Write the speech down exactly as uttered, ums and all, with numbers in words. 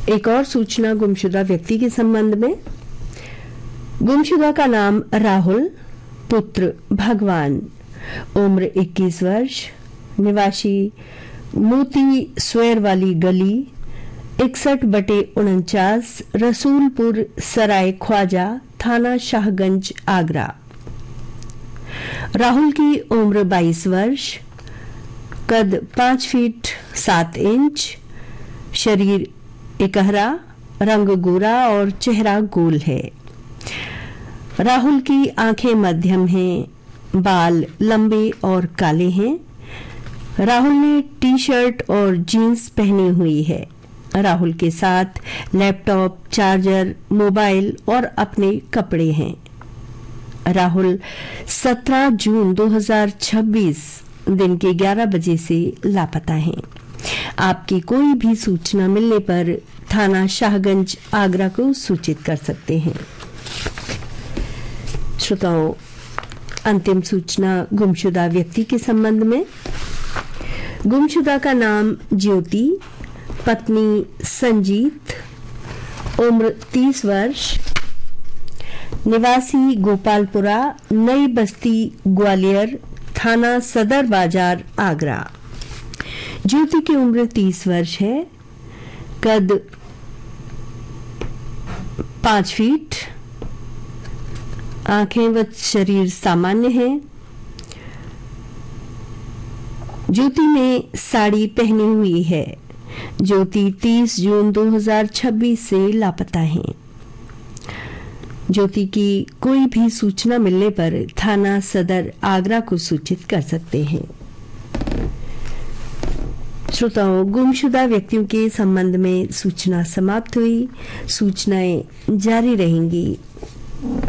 एक और सूचना गुमशुदा व्यक्ति के संबंध में। गुमशुदा का नाम राहुल, पुत्र भगवान, उम्र इक्कीस वर्ष, निवासी मोती स्वेर वाली गली इकसठ बटे उनचास, रसूलपुर सराय ख्वाजा, थाना शाहगंज, आगरा। राहुल की उम्र बाईस वर्ष, कद पांच फीट सात इंच, शरीर इकहरा, रंग गोरा और चेहरा गोल है। राहुल की आंखें मध्यम हैं, बाल लंबे और काले हैं। राहुल ने टी शर्ट और जीन्स पहनी हुई है। राहुल के साथ लैपटॉप, चार्जर, मोबाइल और अपने कपड़े हैं। राहुल सत्रह जून दो हज़ार छब्बीस दिन के ग्यारह बजे से लापता हैं। आपकी कोई भी सूचना मिलने पर थाना शाहगंज, आगरा को सूचित कर सकते हैं। श्रोताओं, अंतिम सूचना गुमशुदा व्यक्ति के संबंध में। गुमशुदा का नाम ज्योति, पत्नी संजीत, उम्र तीस वर्ष, निवासी गोपालपुरा, नई बस्ती, ग्वालियर, थाना सदर बाजार, आगरा। ज्योति की उम्र तीस वर्ष है, कद पांच फीट, आंखें व शरीर सामान्य है। ज्योति ने साड़ी पहनी हुई है। ज्योति तीस जून दो हज़ार छब्बीस से लापता है। ज्योति की कोई भी सूचना मिलने पर थाना सदर आगरा को सूचित कर सकते हैं। श्रोताओं, गुमशुदा व्यक्तियों के संबंध में सूचना समाप्त हुई। सूचनाएं जारी रहेंगी।